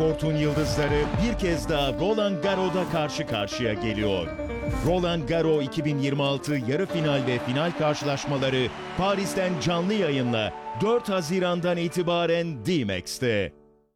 Sport'un yıldızları bir kez daha Roland Garros'da karşı karşıya geliyor. Roland Garros 2026 yarı final ve final karşılaşmaları Paris'ten canlı yayınla 4 Haziran'dan itibaren D-Max'te.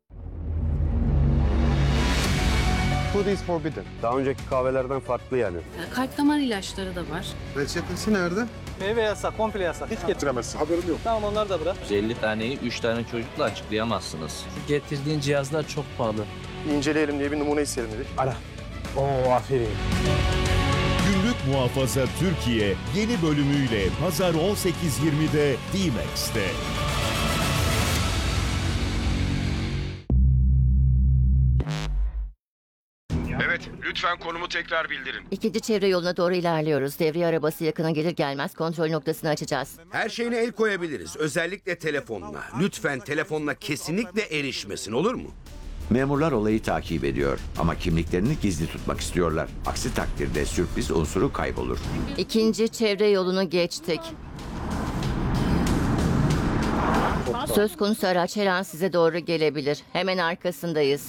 Food is forbidden. Daha önceki kahvelerden farklı yani. Kalp damar ilaçları da var. Reçetesi nerede? Meyve yasak, komple yasak. Hiç Getiremezsin. Haberim yok. Tamam, onları da bırak. 150 taneyi 3 tane çocukla açıklayamazsınız. Getirdiğin cihazlar çok pahalı. İnceleyelim diye bir numune isteyelim dedik. Oo, aferin. Günlük Muhafaza Türkiye yeni bölümüyle Pazar 18.20'de D-Max'te. Evet, lütfen konumu tekrar bildirin. İkinci çevre yoluna doğru ilerliyoruz. Devriye arabası yakına gelir gelmez kontrol noktasını açacağız. Her şeyine el koyabiliriz. Özellikle telefonla. Lütfen telefonla kesinlikle erişmesin, olur mu? Memurlar olayı takip ediyor ama kimliklerini gizli tutmak istiyorlar. Aksi takdirde sürpriz unsuru kaybolur. İkinci çevre yolunu geçtik. Söz konusu araç her an size doğru gelebilir. Hemen arkasındayız.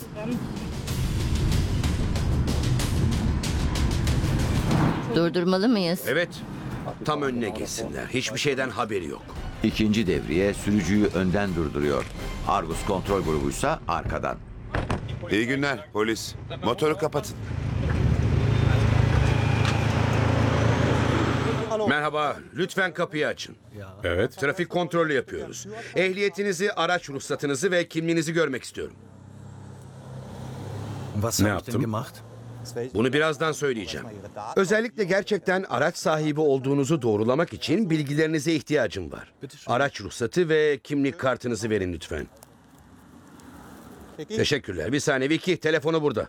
Durdurmalı mıyız? Evet, tam önüne geçsinler. Hiçbir şeyden haberi yok. İkinci devriye sürücüyü önden durduruyor. Argus kontrol grubuysa arkadan. İyi günler polis. Motoru kapatın. Merhaba, lütfen kapıyı açın. Evet. Trafik kontrolü yapıyoruz. Ehliyetinizi, araç ruhsatınızı ve kimliğinizi görmek istiyorum. Ne yaptım? Bunu birazdan söyleyeceğim. Özellikle gerçekten araç sahibi olduğunuzu doğrulamak için bilgilerinize ihtiyacım var. Araç ruhsatı ve kimlik kartınızı verin lütfen. Teşekkürler. Bir saniye Vicky, telefonu burada.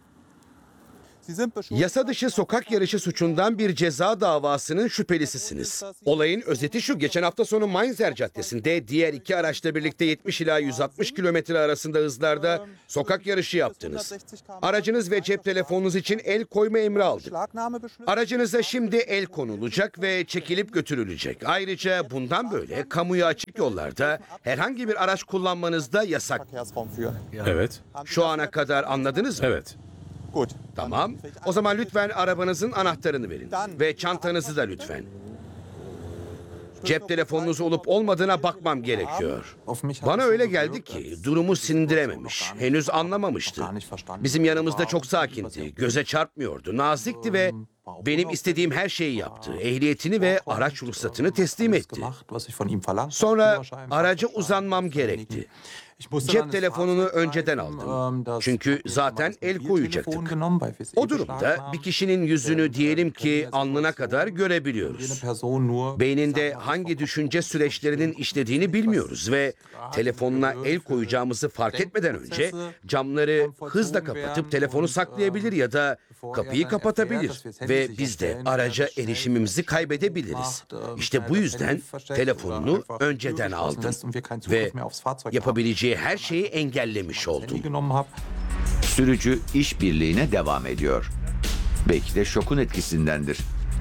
Yasa dışı sokak yarışı suçundan bir ceza davasının şüphelisisiniz. Olayın özeti şu: geçen hafta sonu Mainzer Caddesi'nde diğer iki araçla birlikte 70 ila 160 kilometre arasında hızlarda sokak yarışı yaptınız. Aracınız ve cep telefonunuz için el koyma emri aldık. Aracınıza şimdi el konulacak ve çekilip götürülecek. Ayrıca bundan böyle kamuya açık yollarda herhangi bir araç kullanmanız da yasak. Evet. Şu ana kadar anladınız mı? Evet. Tamam. O zaman lütfen arabanızın anahtarını verin. Ve çantanızı da lütfen. Cep telefonunuz olup olmadığına bakmam gerekiyor. Bana öyle geldi ki durumu sindirememiş. Henüz anlamamıştı. Bizim yanımızda çok sakindi. Göze çarpmıyordu. Nazikti ve benim istediğim her şeyi yaptı. Ehliyetini ve araç ruhsatını teslim etti. Sonra araca uzanmam gerekti. Cep telefonunu önceden aldım. Çünkü zaten el koyacaktık. O durumda bir kişinin yüzünü diyelim ki alnına kadar görebiliyoruz. Beyninde hangi düşünce süreçlerinin işlediğini bilmiyoruz ve telefonuna el koyacağımızı fark etmeden önce camları hızla kapatıp telefonu saklayabilir ya da kapıyı kapatabilir ve biz de araca erişimimizi kaybedebiliriz. İşte bu yüzden telefonunu önceden aldım ve yapabileceği her şeyi engellemiş oldum. Sürücü işbirliğine devam ediyor. Belki de şokun etkisindendir.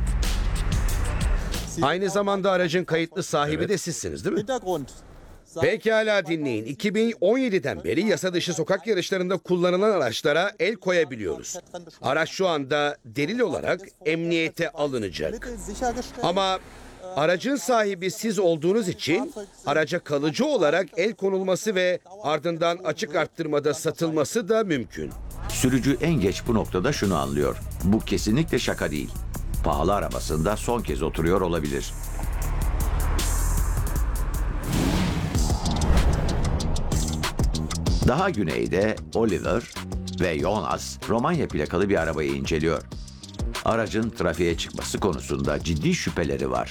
Aynı zamanda aracın kayıtlı sahibi de sizsiniz, değil mi? Pekala dinleyin. 2017'den beri yasa dışı sokak yarışlarında kullanılan araçlara el koyabiliyoruz. Araç şu anda delil olarak emniyete alınacak. Ama aracın sahibi siz olduğunuz için araca kalıcı olarak el konulması ve ardından açık arttırmada satılması da mümkün. Sürücü en geç bu noktada şunu anlıyor. Bu kesinlikle şaka değil. Pahalı arabasında son kez oturuyor olabilir. Daha güneyde Oliver ve Jonas Romanya plakalı bir arabayı inceliyor. Aracın trafiğe çıkması konusunda ciddi şüpheleri var.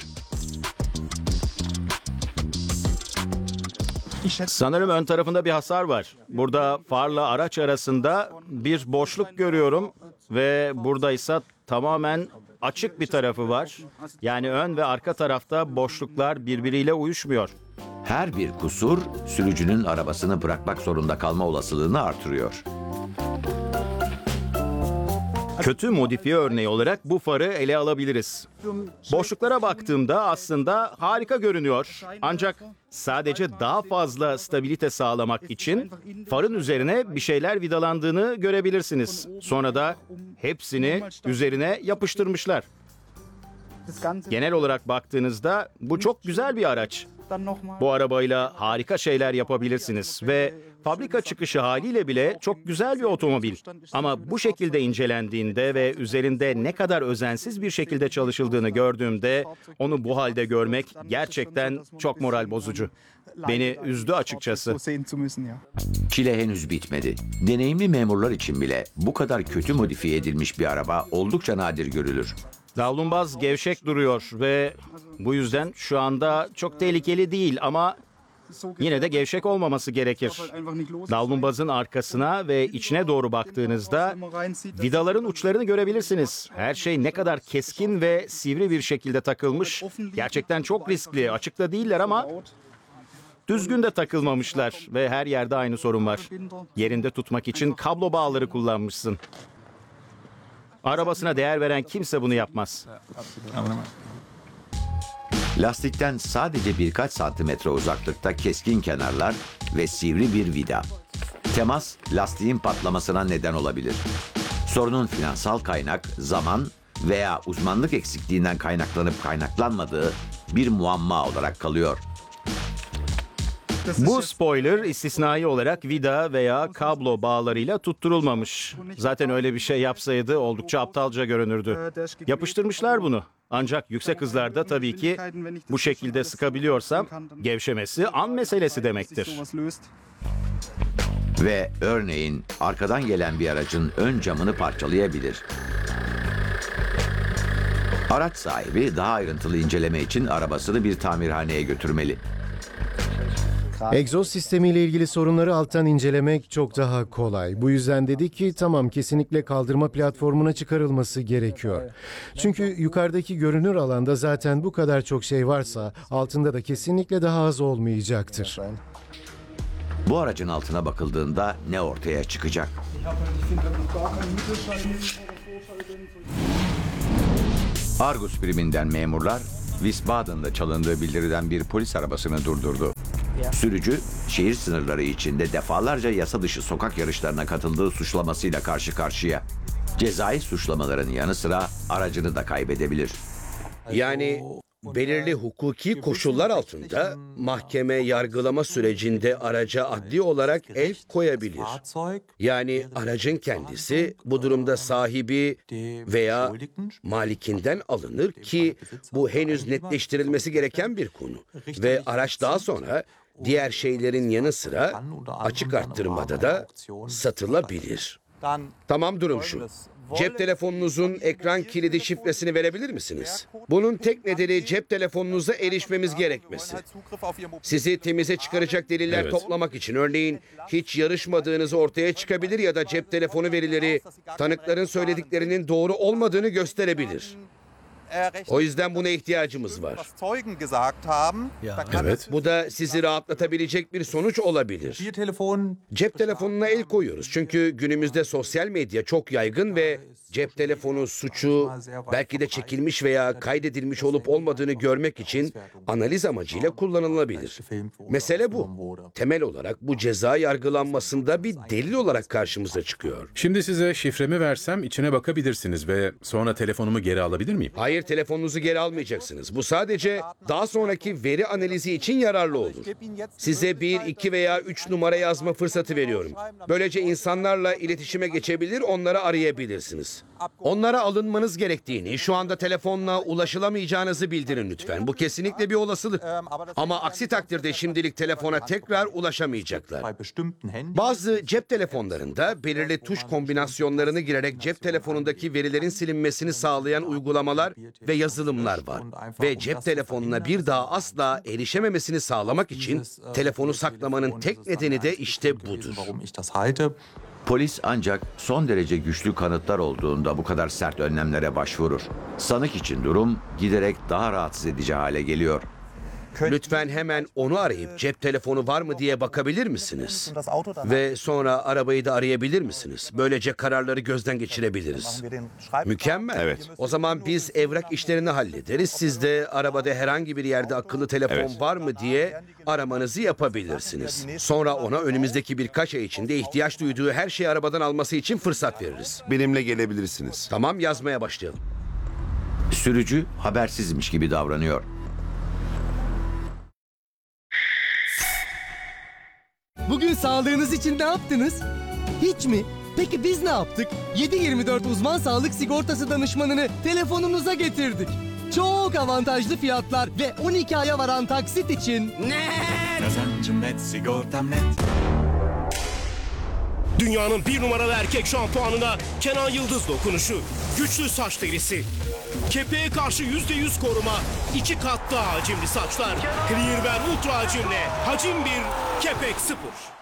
Sanırım ön tarafında bir hasar var. Burada farla araç arasında bir boşluk görüyorum ve burada ise tamamen açık bir tarafı var. Yani ön ve arka tarafta boşluklar birbiriyle uyuşmuyor. Her bir kusur sürücünün arabasını bırakmak zorunda kalma olasılığını artırıyor. Kötü modifiye örneği olarak bu farı ele alabiliriz. Boşluklara baktığımda aslında harika görünüyor. Ancak sadece daha fazla stabilite sağlamak için farın üzerine bir şeyler vidalandığını görebilirsiniz. Sonra da hepsini üzerine yapıştırmışlar. Genel olarak baktığınızda bu çok güzel bir araç. Bu arabayla harika şeyler yapabilirsiniz ve fabrika çıkışı haliyle bile çok güzel bir otomobil. Ama bu şekilde incelendiğinde ve üzerinde ne kadar özensiz bir şekilde çalışıldığını gördüğümde onu bu halde görmek gerçekten çok moral bozucu. Beni üzdü açıkçası. Çile henüz bitmedi. Deneyimli memurlar için bile bu kadar kötü modifiye edilmiş bir araba oldukça nadir görülür. Davlumbaz gevşek duruyor ve bu yüzden şu anda çok tehlikeli değil ama yine de gevşek olmaması gerekir. Davlumbazın arkasına ve içine doğru baktığınızda vidaların uçlarını görebilirsiniz. Her şey ne kadar keskin ve sivri bir şekilde takılmış. Gerçekten çok riskli. Açıkta değiller ama düzgün de takılmamışlar ve her yerde aynı sorun var. Yerinde tutmak için kablo bağları kullanmışsın. Arabasına değer veren kimse bunu yapmaz. Lastikten sadece birkaç santimetre uzaklıkta keskin kenarlar ve sivri bir vida. Temas lastiğin patlamasına neden olabilir. Sorunun finansal kaynak, zaman veya uzmanlık eksikliğinden kaynaklanıp kaynaklanmadığı bir muamma olarak kalıyor. Bu spoiler istisnai olarak vida veya kablo bağlarıyla tutturulmamış. Zaten öyle bir şey yapsaydı oldukça aptalca görünürdü. Yapıştırmışlar bunu. Ancak yüksek hızlarda tabii ki bu şekilde sıkabiliyorsam gevşemesi an meselesi demektir. Ve örneğin arkadan gelen bir aracın ön camını parçalayabilir. Araç sahibi daha ayrıntılı inceleme için arabasını bir tamirhaneye götürmeli. Egzoz sistemiyle ilgili sorunları alttan incelemek çok daha kolay. Bu yüzden dedik ki tamam, kesinlikle kaldırma platformuna çıkarılması gerekiyor. Çünkü yukarıdaki görünür alanda zaten bu kadar çok şey varsa altında da kesinlikle daha az olmayacaktır. Bu aracın altına bakıldığında ne ortaya çıkacak? Argus biriminden memurlar Wiesbaden'da çalındığı bildirilen bir polis arabasını durdurdu. Sürücü, şehir sınırları içinde defalarca yasa dışı sokak yarışlarına katıldığı suçlamasıyla karşı karşıya. Cezai suçlamaların yanı sıra aracını da kaybedebilir. Yani belirli hukuki koşullar altında mahkeme yargılama sürecinde araca adli olarak el koyabilir. Yani aracın kendisi bu durumda sahibi veya malikinden alınır ki bu henüz netleştirilmesi gereken bir konu. Ve araç daha sonra diğer şeylerin yanı sıra açık arttırmada da satılabilir. Tamam, durum şu. Cep telefonunuzun ekran kilidi şifresini verebilir misiniz? Bunun tek nedeni cep telefonunuza erişmemiz gerekmesi. Sizi temize çıkaracak deliller toplamak için örneğin hiç yarışmadığınız ortaya çıkabilir ya da cep telefonu verileri tanıkların söylediklerinin doğru olmadığını gösterebilir. O yüzden buna ihtiyacımız var. Evet. Bu da sizi rahatlatabilecek bir sonuç olabilir. Cep telefonuna el koyuyoruz çünkü günümüzde sosyal medya çok yaygın ve cep telefonu suçu belki de çekilmiş veya kaydedilmiş olup olmadığını görmek için analiz amacıyla kullanılabilir. Mesele bu. Temel olarak bu ceza yargılanmasında bir delil olarak karşımıza çıkıyor. Şimdi size şifremi versem içine bakabilirsiniz ve sonra telefonumu geri alabilir miyim? Hayır, telefonunuzu geri almayacaksınız. Bu sadece daha sonraki veri analizi için yararlı olur. Size 1, 2 veya 3 numara yazma fırsatı veriyorum. Böylece insanlarla iletişime geçebilir, onları arayabilirsiniz. Onlara alınmanız gerektiğini, şu anda telefonla ulaşılamayacağınızı bildirin lütfen. Bu kesinlikle bir olasılık. Ama aksi takdirde şimdilik telefona tekrar ulaşamayacaklar. Bazı cep telefonlarında belirli tuş kombinasyonlarını girerek cep telefonundaki verilerin silinmesini sağlayan uygulamalar ve yazılımlar var. Ve cep telefonuna bir daha asla erişememesini sağlamak için telefonu saklamanın tek nedeni de işte budur. Polis ancak son derece güçlü kanıtlar olduğunda bu kadar sert önlemlere başvurur. Sanık için durum giderek daha rahatsız edici hale geliyor. Lütfen hemen onu arayıp cep telefonu var mı diye bakabilir misiniz? Ve sonra arabayı da arayabilir misiniz? Böylece kararları gözden geçirebiliriz. Mükemmel. Evet. O zaman biz evrak işlerini hallederiz. Siz de arabada herhangi bir yerde akıllı telefon var mı diye aramanızı yapabilirsiniz. Sonra ona önümüzdeki birkaç ay içinde ihtiyaç duyduğu her şeyi arabadan alması için fırsat veririz. Benimle gelebilirsiniz. Tamam, yazmaya başlayalım. Sürücü habersizmiş gibi davranıyor. Bugün sağlığınız için ne yaptınız? Hiç mi? Peki biz ne yaptık? 7/24 uzman sağlık sigortası danışmanını telefonunuza getirdik. Çok avantajlı fiyatlar ve 12 aya varan taksit için... Kazancım net, sigortam net. Dünyanın bir numaralı erkek şampuanına Kenan Yıldız dokunuşu. Güçlü saç derisi. Kepeğe karşı %100 koruma. 2 kat daha hacimli saçlar. Clear Ultra hacimle. Hacim 1, kepek 0.